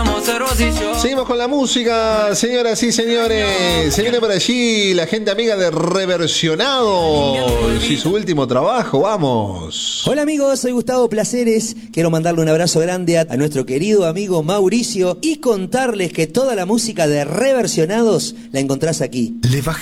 Seguimos con la música, señoras y señores. Se viene por allí la gente amiga de Reversionados y su último trabajo. Vamos. Hola amigos, soy Gustavo Placeres. Quiero mandarle un abrazo grande a nuestro querido amigo Mauricio y contarles que toda la música de Reversionados la encontrás aquí.